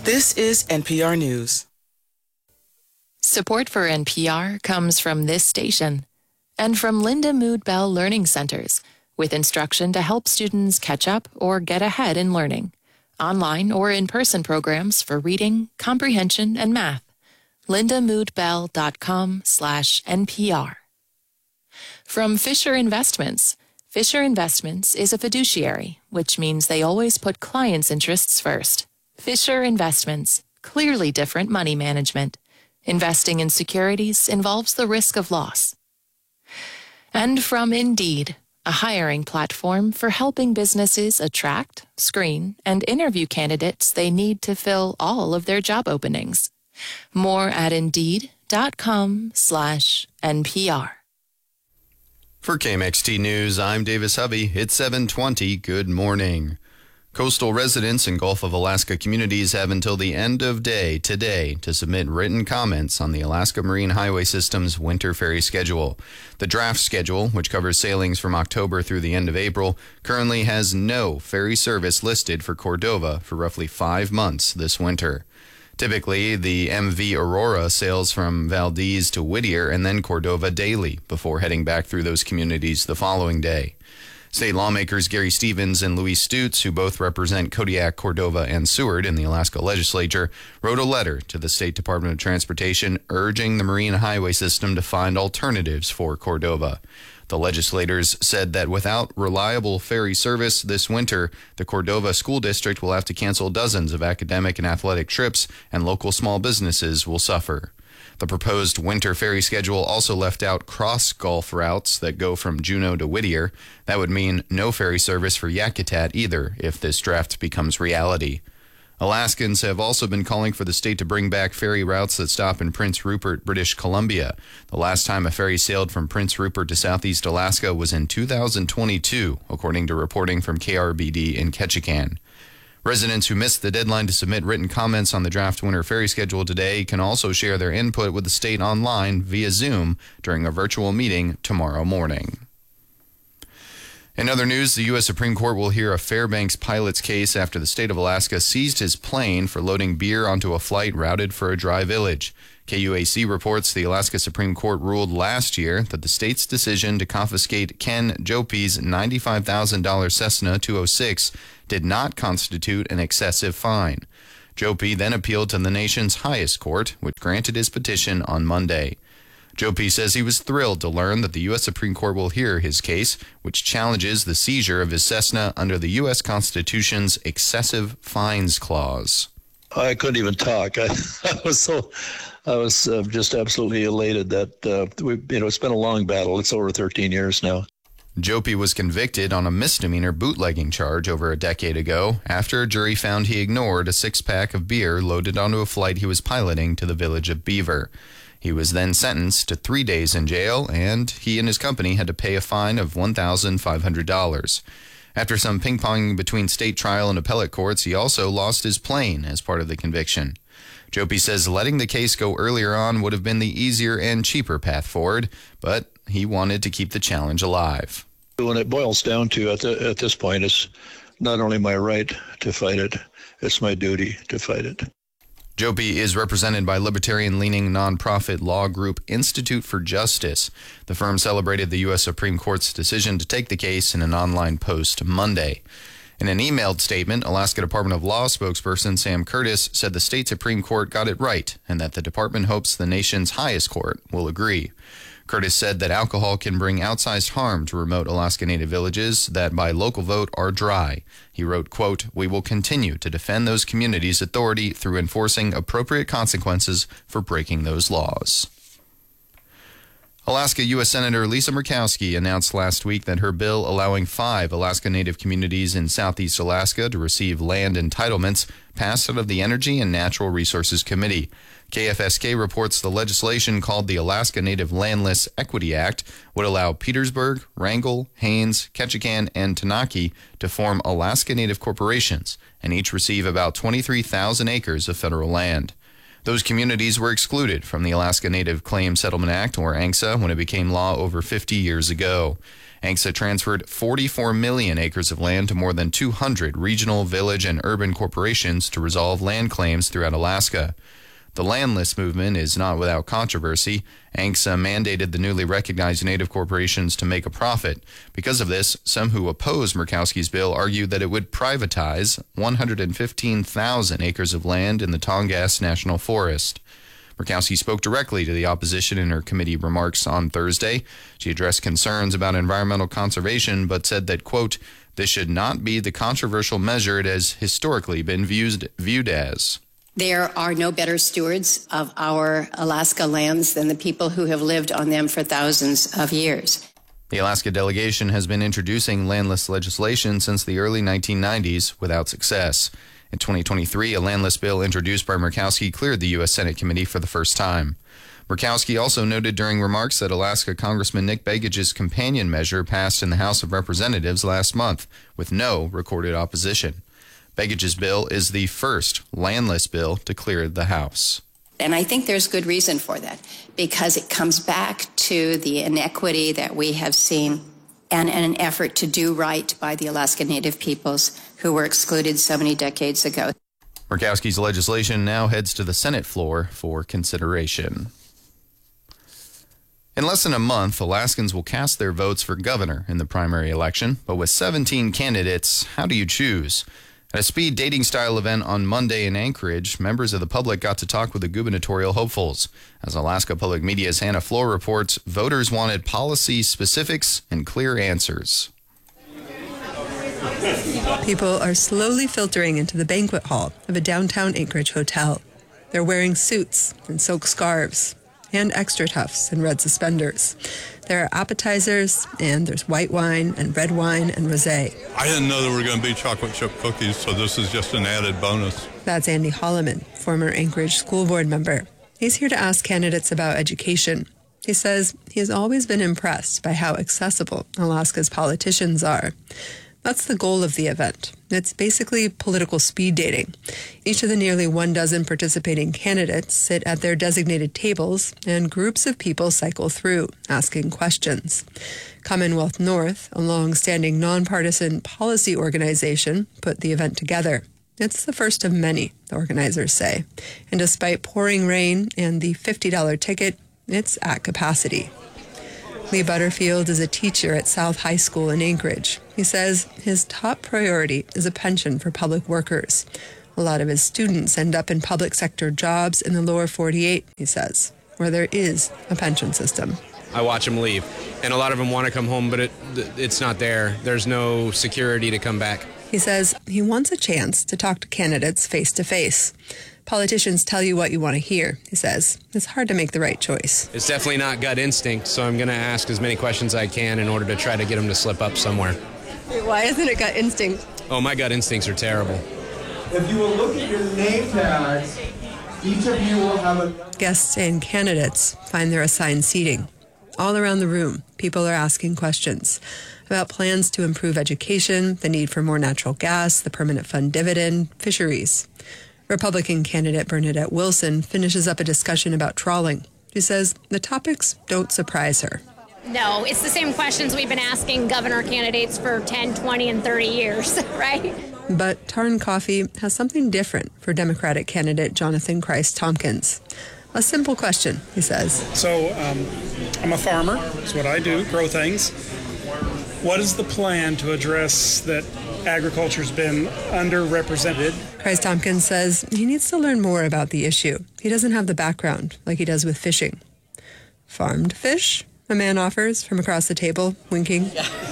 This is NPR News. Support for NPR comes from this station and from Linda Mood Bell Learning Centers, with instruction to help students catch up or get ahead in learning. Online or in-person programs for reading, comprehension, and math. lindamoodbell.com/NPR. From Fisher Investments. Fisher Investments is a fiduciary, which means they always put clients' interests first. Fisher Investments, clearly different money management. Investing in securities involves the risk of loss. And from Indeed, a hiring platform for helping businesses attract, screen, and interview candidates they need to fill all of their job openings. More at Indeed.com/NPR. For KMXT News, I'm Davis Hovey. It's 7:20. Good morning. Coastal residents and Gulf of Alaska communities have until the end of day today to submit written comments on the Alaska Marine Highway System's winter ferry schedule. The draft schedule, which covers sailings from October through the end of April, currently has no ferry service listed for Cordova for roughly 5 months this winter. Typically, the MV Aurora sails from Valdez to Whittier and then Cordova daily before heading back through those communities the following day. State lawmakers Gary Stevens and Louise Stutz, who both represent Kodiak, Cordova, and Seward in the Alaska legislature, wrote a letter to the State Department of Transportation urging the Marine Highway System to find alternatives for Cordova. The legislators said that without reliable ferry service this winter, the Cordova School District will have to cancel dozens of academic and athletic trips, and local small businesses will suffer. The proposed winter ferry schedule also left out cross-Gulf routes that go from Juneau to Whittier. That would mean no ferry service for Yakutat either if this draft becomes reality. Alaskans have also been calling for the state to bring back ferry routes that stop in Prince Rupert, British Columbia. The last time a ferry sailed from Prince Rupert to Southeast Alaska was in 2022, according to reporting from KRBD in Ketchikan. Residents who missed the deadline to submit written comments on the draft winter ferry schedule today can also share their input with the state online via Zoom during a virtual meeting tomorrow morning. In other news, the U.S. Supreme Court will hear a Fairbanks pilot's case after the state of Alaska seized his plane for loading beer onto a flight routed for a dry village. KUAC reports the Alaska Supreme Court ruled last year that the state's decision to confiscate Ken Jope's $95,000 Cessna 206 did not constitute an excessive fine. Jope then appealed to the nation's highest court, which granted his petition on Monday. Jope says he was thrilled to learn that the U.S. Supreme Court will hear his case, which challenges the seizure of his Cessna under the U.S. Constitution's excessive fines clause. I couldn't even talk. I was just absolutely elated that it's been a long battle. It's over 13 years now. Jope was convicted on a misdemeanor bootlegging charge over a decade ago after a jury found he ignored a six-pack of beer loaded onto a flight he was piloting to the village of Beaver. He was then sentenced to 3 days in jail, and he and his company had to pay a fine of $1,500. After some ping-ponging between state trial and appellate courts, he also lost his plane as part of the conviction. Jope says letting the case go earlier on would have been the easier and cheaper path forward, but he wanted to keep the challenge alive. When it boils down to, at this point, it's not only my right to fight it, it's my duty to fight it. Jope is represented by libertarian-leaning nonprofit law group Institute for Justice. The firm celebrated the U.S. Supreme Court's decision to take the case in an online post Monday. In an emailed statement, Alaska Department of Law spokesperson Sam Curtis said the state Supreme Court got it right and that the department hopes the nation's highest court will agree. Curtis said that alcohol can bring outsized harm to remote Alaska Native villages that by local vote are dry. He wrote, quote, "We will continue to defend those communities' authority through enforcing appropriate consequences for breaking those laws." Alaska U.S. Senator Lisa Murkowski announced last week that her bill allowing 5 Alaska Native communities in southeast Alaska to receive land entitlements passed out of the Energy and Natural Resources Committee. KFSK reports the legislation called the Alaska Native Landless Equity Act would allow Petersburg, Wrangell, Haines, Ketchikan, and Tanaki to form Alaska Native corporations and each receive about 23,000 acres of federal land. Those communities were excluded from the Alaska Native Claims Settlement Act, or ANCSA, when it became law over 50 years ago. ANCSA transferred 44 million acres of land to more than 200 regional, village, and urban corporations to resolve land claims throughout Alaska. The landless movement is not without controversy. ANCSA mandated the newly recognized Native corporations to make a profit. Because of this, some who oppose Murkowski's bill argue that it would privatize 115,000 acres of land in the Tongass National Forest. Murkowski spoke directly to the opposition in her committee remarks on Thursday. She addressed concerns about environmental conservation, but said that, quote, this should not be the controversial measure it has historically been viewed as. There are no better stewards of our Alaska lands than the people who have lived on them for thousands of years. The Alaska delegation has been introducing landless legislation since the early 1990s without success. In 2023, a landless bill introduced by Murkowski cleared the U.S. Senate committee for the first time. Murkowski also noted during remarks that Alaska Congressman Nick Begich's companion measure passed in the House of Representatives last month with no recorded opposition. Begich's bill is the first landless bill to clear the House. And I think there's good reason for that, because it comes back to the inequity that we have seen and an effort to do right by the Alaska Native peoples who were excluded so many decades ago. Murkowski's legislation now heads to the Senate floor for consideration. In less than a month, Alaskans will cast their votes for governor in the primary election. But with 17 candidates, how do you choose? At a speed dating style event on Monday in Anchorage, members of the public got to talk with the gubernatorial hopefuls. As Alaska Public Media's Hannah Floor reports, voters wanted policy specifics and clear answers. People are slowly filtering into the banquet hall of a downtown Anchorage hotel. They're wearing suits and silk scarves and extra tufts and red suspenders. There are appetizers, and there's white wine and red wine and rosé. I didn't know there were going to be chocolate chip cookies, so this is just an added bonus. That's Andy Holloman, former Anchorage school board member. He's here to ask candidates about education. He says he has always been impressed by how accessible Alaska's politicians are. That's the goal of the event. It's basically political speed dating. Each of the nearly 12 participating candidates sit at their designated tables, and groups of people cycle through, asking questions. Commonwealth North, a long-standing nonpartisan policy organization, put the event together. It's the first of many, the organizers say. And despite pouring rain and the $50 ticket, it's at capacity. Lee Butterfield is a teacher at South High School in Anchorage. He says his top priority is a pension for public workers. A lot of his students end up in public sector jobs in the lower 48, he says, where there is a pension system. I watch them leave, and a lot of them want to come home, but it's not there. There's no security to come back. He says he wants a chance to talk to candidates face to face. Politicians tell you what you want to hear, he says. It's hard to make the right choice. It's definitely not gut instinct, so I'm going to ask as many questions as I can in order to try to get them to slip up somewhere. Why isn't it gut instinct? Oh, my gut instincts are terrible. If you will look at your name tags, each of you will have a... Guests and candidates find their assigned seating. All around the room, people are asking questions about plans to improve education, the need for more natural gas, the permanent fund dividend, fisheries. Republican candidate Bernadette Wilson finishes up a discussion about trawling. She says the topics don't surprise her. No, it's the same questions we've been asking governor candidates for 10, 20, and 30 years, right? But Tarn Coffee has something different for Democratic candidate Jonathan Christ Tompkins. A simple question, he says. So I'm a farmer. That's what I do, grow things. What is the plan to address that agriculture's been underrepresented? Christ Tompkins says he needs to learn more about the issue. He doesn't have the background like he does with fishing. Farmed fish? A man offers from across the table, winking.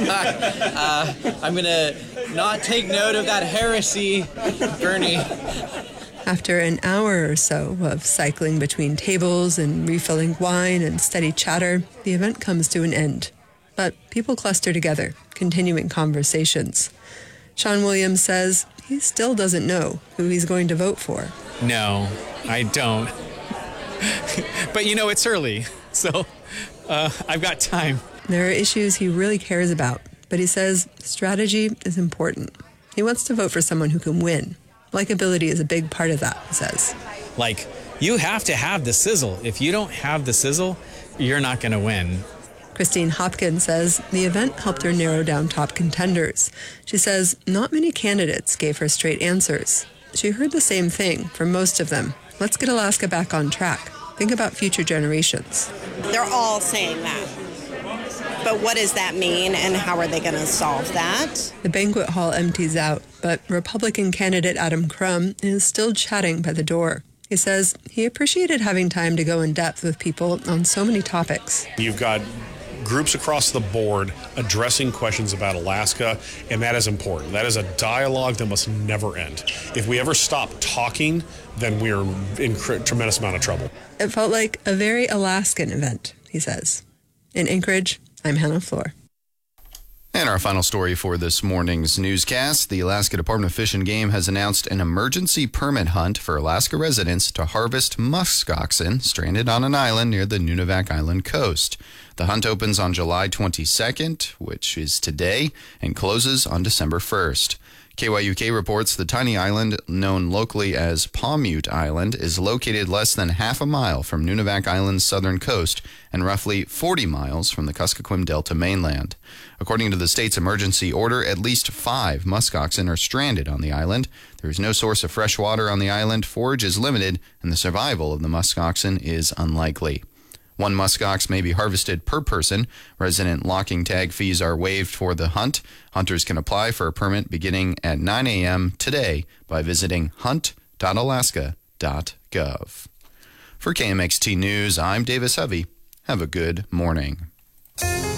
I'm going to not take note of that heresy, Bernie. After an hour or so of cycling between tables and refilling wine and steady chatter, the event comes to an end. But people cluster together, continuing conversations. Sean Williams says he still doesn't know who he's going to vote for. No, I don't. But it's early, so I've got time. There are issues he really cares about, but he says strategy is important. He wants to vote for someone who can win. Likability is a big part of that, he says. Like You have to have the sizzle. If you don't have the sizzle, you're not going to win. Christine Hopkins says the event helped her narrow down top contenders. She says not many candidates gave her straight answers. She heard the same thing from most of them. Let's get Alaska back on track. Think about future generations. They're all saying that. But what does that mean, and how are they going to solve that? The banquet hall empties out, but Republican candidate Adam Crum is still chatting by the door. He says he appreciated having time to go in depth with people on so many topics. You've got groups across the board addressing questions about Alaska, and that is important. That is a dialogue that must never end. If we ever stop talking, then we're in tremendous amount of trouble. It felt like a very Alaskan event, he says. In Anchorage, I'm Hannah Floor. And our final story for this morning's newscast, the Alaska Department of Fish and Game has announced an emergency permit hunt for Alaska residents to harvest muskoxen stranded on an island near the Nunivak Island coast. The hunt opens on July 22nd, which is today, and closes on December 1st. KYUK reports the tiny island, known locally as Pawmute Island, is located less than half a mile from Nunivak Island's southern coast and roughly 40 miles from the Kuskokwim Delta mainland. According to the state's emergency order, at least 5 muskoxen are stranded on the island. There is no source of fresh water on the island, forage is limited, and the survival of the muskoxen is unlikely. 1 muskox may be harvested per person. Resident locking tag fees are waived for the hunt. Hunters can apply for a permit beginning at 9 a.m. today by visiting hunt.alaska.gov. For KMXT News, I'm Davis Hovey. Have a good morning.